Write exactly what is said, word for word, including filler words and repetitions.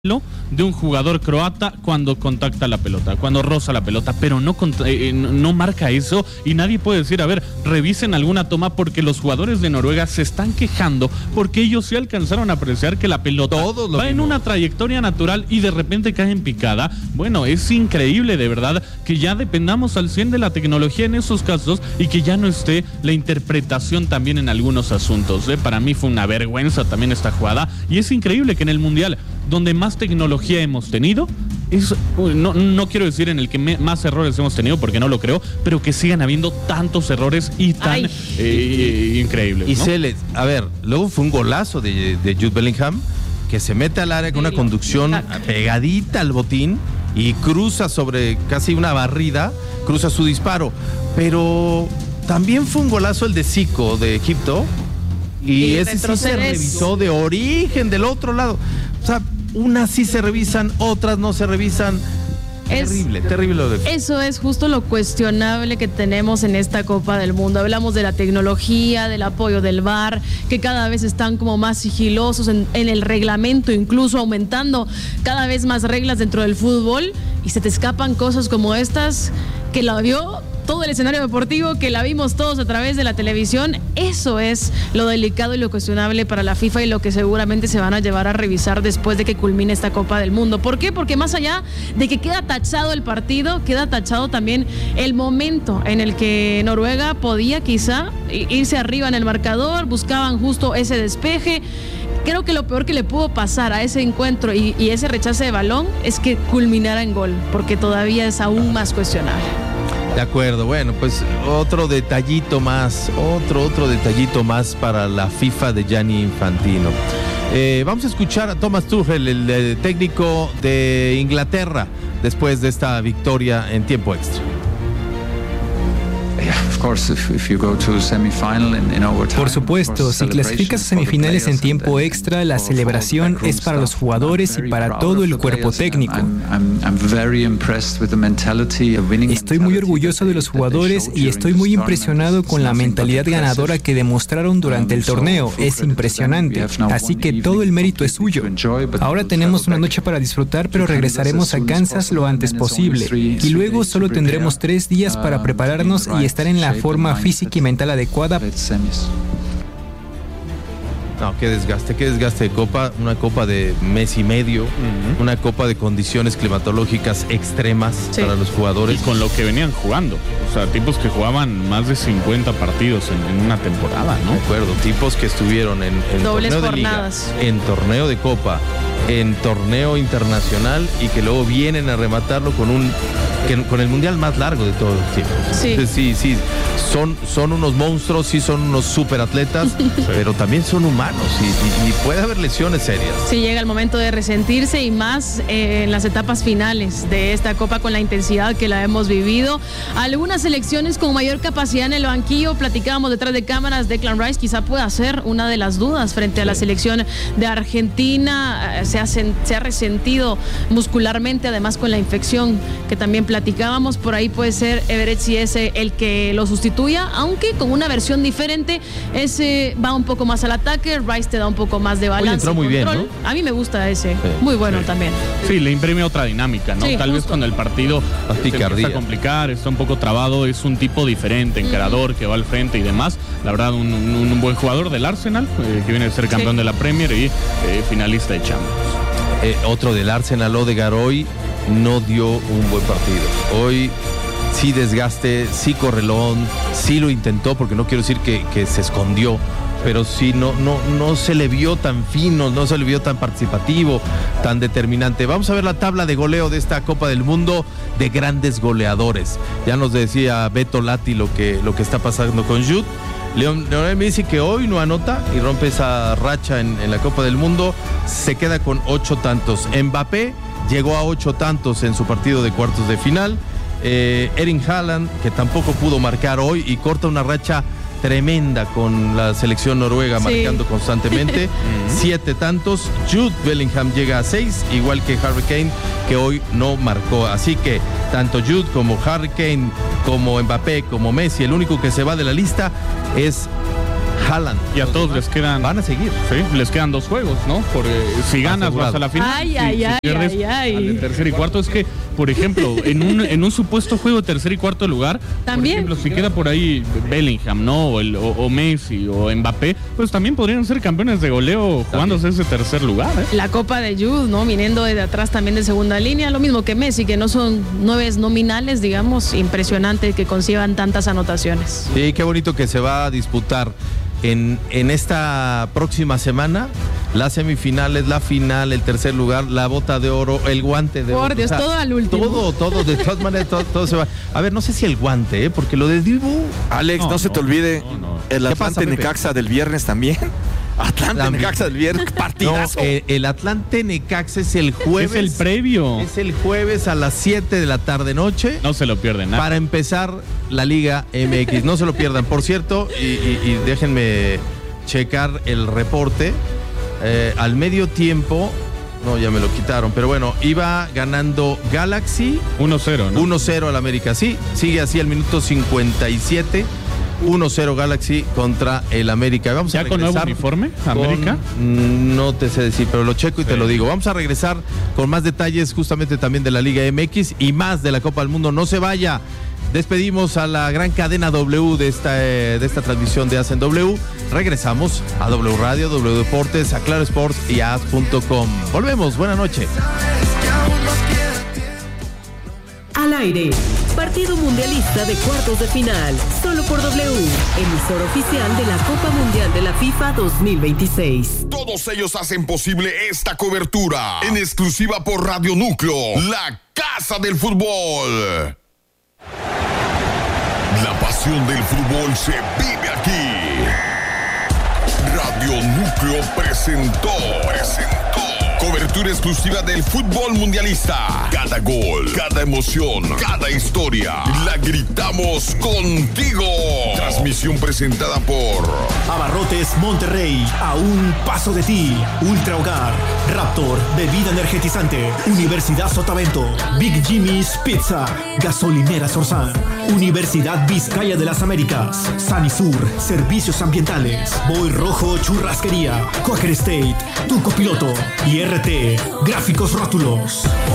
de un jugador croata cuando contacta la pelota, cuando roza la pelota, pero no, eh, no marca eso y nadie puede decir, a ver, revisen alguna toma porque los jugadores de Noruega se están quejando porque ellos sí alcanzaron a apreciar que la pelota va en una trayectoria natural y de repente cae en picada. Bueno, es increíble de verdad que ya dependamos al cien de la tecnología en esos casos y que ya no esté la interpretación también en algunos asuntos. ¿eh? Para mí fue una vergüenza también esta jugada y es increíble que en el Mundial donde más tecnología hemos tenido, es, no, no quiero decir en el que me, más errores hemos tenido, porque no lo creo, pero que sigan habiendo tantos errores y tan eh, increíbles. Y ¿no? Celes, a ver, luego fue un golazo de, de Jude Bellingham, que se mete al área con una conducción pegadita al botín y cruza sobre casi una barrida, cruza su disparo. Pero también fue un golazo el de Zico de Egipto, y, y ese sí se revisó de origen del otro lado. O sea, unas sí se revisan, otras no se revisan. Es, terrible, terrible lo de... Eso es justo lo cuestionable que tenemos en esta Copa del Mundo. Hablamos de la tecnología, del apoyo del V A R, que cada vez están como más sigilosos en, en el reglamento, incluso aumentando cada vez más reglas dentro del fútbol, y se te escapan cosas como estas que la vio todo el escenario deportivo, que la vimos todos a través de la televisión. Eso es lo delicado y lo cuestionable para la FIFA y lo que seguramente se van a llevar a revisar después de que culmine esta Copa del Mundo. ¿Por qué? Porque más allá de que queda tachado el partido, queda tachado también el momento en el que Noruega podía quizá irse arriba en el marcador, buscaban justo ese despeje. Creo que lo peor que le pudo pasar a ese encuentro y, y ese rechace de balón es que culminara en gol, porque todavía es aún más cuestionable. De acuerdo, bueno, pues otro detallito más, otro, otro detallito más para la FIFA de Gianni Infantino. Eh, vamos a escuchar a Thomas Tuchel, el, el técnico de Inglaterra, después de esta victoria en tiempo extra. Por supuesto, si clasificas a semifinales en tiempo extra, la celebración es para los jugadores y para todo el cuerpo técnico. Estoy muy orgulloso de los jugadores y estoy muy impresionado con la mentalidad ganadora que demostraron durante el torneo. Es impresionante, así que todo el mérito es suyo. Ahora tenemos una noche para disfrutar, pero regresaremos a Kansas lo antes posible. Y luego solo tendremos tres días para prepararnos y estar en la forma física y mental adecuada. No, qué desgaste, qué desgaste de copa, una copa de mes y medio, uh-huh. una copa de condiciones climatológicas extremas sí. para los jugadores. Y con lo que venían jugando, o sea, tipos que jugaban más de cincuenta partidos en, en una temporada, ¿no? De acuerdo, tipos que estuvieron en, en dobles torneo jornadas. de liga, en torneo de copa, en torneo internacional y que luego vienen a rematarlo con un que, con el mundial más largo de todos los tiempos. Sí, Entonces, sí, sí, son, son unos monstruos, sí son unos superatletas, sí. pero también son humanos y, y, y puede haber lesiones serias. Sí, llega el momento de resentirse y más eh, en las etapas finales de esta Copa con la intensidad que la hemos vivido. Algunas selecciones con mayor capacidad en el banquillo, platicábamos detrás de cámaras, Declan Rice quizá pueda ser una de las dudas frente sí. a la selección de Argentina. Se ha, se ha resentido muscularmente, además con la infección que también platicábamos. Por ahí puede ser Everett Ciese el que lo sustituya, aunque con una versión diferente. Ese va un poco más al ataque, Rice te da un poco más de balance. Oye, entró muy bien, ¿no? A mí me gusta ese, sí. muy bueno sí. también. Sí, le imprime otra dinámica, ¿no? Sí, Tal justo. vez cuando el partido se empieza a complicar, está un poco trabado, es un tipo diferente, encarador, mm. que va al frente y demás. La verdad, un, un, un buen jugador del Arsenal, eh, que viene a ser campeón sí. de la Premier y eh, finalista de Champions. Eh, otro del Arsenal, Odegaard, hoy no dio un buen partido. Hoy sí desgaste, sí correlón, sí lo intentó, porque no quiero decir que, que se escondió, pero sí no, no, no se le vio tan fino, no se le vio tan participativo, tan determinante. Vamos a ver la tabla de goleo de esta Copa del Mundo de grandes goleadores. Ya nos decía Beto Lati lo que, lo que está pasando con Jude. Lionel Messi, que hoy no anota y rompe esa racha en, en la Copa del Mundo, se queda con ocho tantos. Mbappé llegó a ocho tantos en su partido de cuartos de final. Eh, Erling Haaland, que tampoco pudo marcar hoy y corta una racha tremenda con la selección noruega, sí. marcando constantemente. Siete tantos. Jude Bellingham llega a seis, igual que Harry Kane, que hoy no marcó. Así que tanto Jude como Harry Kane, como Mbappé, como Messi, el único que se va de la lista es Haaland. Y a todos les quedan... Van a seguir. Sí, les quedan dos juegos, ¿no? Porque si ganas Asegurado. vas a la final. Ay, si, ay, si ay, pierdes ay, ay. al de tercer y cuarto. Es que, por ejemplo, en un, en un supuesto juego de tercer y cuarto lugar, También. por ejemplo, si queda por ahí Bellingham, ¿no? O, el, o, o Messi o Mbappé, pues también podrían ser campeones de goleo jugándose ese tercer lugar, ¿eh? La Copa de Jude, ¿no? Viniendo desde atrás también de segunda línea, lo mismo que Messi, que no son nueve nominales, digamos, impresionante que consigan tantas anotaciones. Sí, qué bonito que se va a disputar en, en esta próxima semana las semifinales, la final, el tercer lugar, la bota de oro, el guante de oro. Por Dios, O sea, todo al último. Todo, todo, de todas maneras, todo, todo se va. A ver, no sé si el guante, ¿eh? Porque lo de Dibu... Alex, no, No, se te no, olvide no, no. el ¿Qué pasa, Atlante Pepe? Necaxa del viernes también. Atlante También. Necaxa del viernes, No, partidazo. eh, el Atlante Necaxa es el jueves. Es el previo. Es el jueves a las siete de la tarde noche. No se lo pierden nada. Para empezar la Liga M X. No se lo pierdan. Por cierto, y, y- y déjenme checar el reporte. Eh, al medio tiempo, no, ya me lo quitaron, pero bueno, iba ganando Galaxy uno cero, ¿no? uno cero al América. Sí, sigue así al minuto cincuenta y siete. uno cero Galaxy contra el América. Vamos a ¿Ya con nuevo regresar uniforme, con- América? Mm, no te sé decir, pero lo checo y te Sí. lo digo. Vamos a regresar con más detalles justamente también de la Liga M X y más de la Copa del Mundo. No se vaya. Despedimos a la gran cadena W de esta, eh, de esta transmisión de A S en W. Regresamos a W Radio, W Deportes, a Claro Sports y a as punto com. Volvemos. Buenas noches. Al aire. Partido mundialista de cuartos de final. Solo por W. Emisor oficial de la Copa Mundial de la FIFA dos mil veintiséis. Todos ellos hacen posible esta cobertura en exclusiva por Radio Núcleo, la casa del fútbol. La pasión del fútbol se vive aquí. Radio Núcleo presentó, presentó cobertura exclusiva del fútbol mundialista. Cada gol, cada emoción, cada historia, la gritamos contigo. Transmisión presentada por Abarrotes Monterrey, a un paso de ti. Ultra Hogar, Raptor, bebida energetizante. Universidad Sotavento, Big Jimmy's Pizza, Gasolinera Sorsán. Universidad Vizcaya de las Américas, Sanisur, Servicios Ambientales. Boy Rojo Churrasquería, Quaker State, Tu Copiloto y R T, Gráficos Rótulos.